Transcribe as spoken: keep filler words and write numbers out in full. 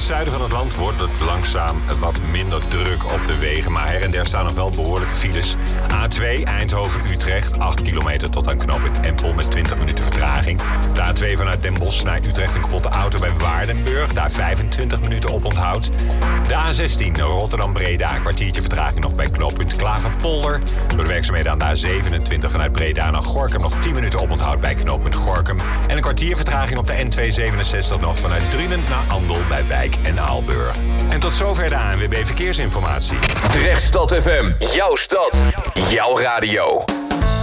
het zuiden van het land wordt het langzaam wat minder druk op de wegen. Maar her en der staan nog wel behoorlijke files. A twee Eindhoven-Utrecht, acht kilometer tot aan knooppunt Empel met twintig minuten vertraging. De A twee vanuit Den Bosch naar Utrecht, een kapotte auto bij Waardenburg. Daar vijfentwintig minuten op onthoud. De A zestien Rotterdam-Breda, een kwartiertje vertraging nog bij knooppunt Klaverpolder. Door de werkzaamheden aan de A zevenentwintig vanuit Breda naar Gorinchem nog tien minuten op onthoud bij knooppunt Gorinchem. En een kwartier vertraging op de N tweehonderdzevenenzestig nog vanuit Drunen naar Andel bij Wijk en Aalburg. En tot zover de A N W B Verkeersinformatie. Drechtstad F M, jouw stad, jouw radio.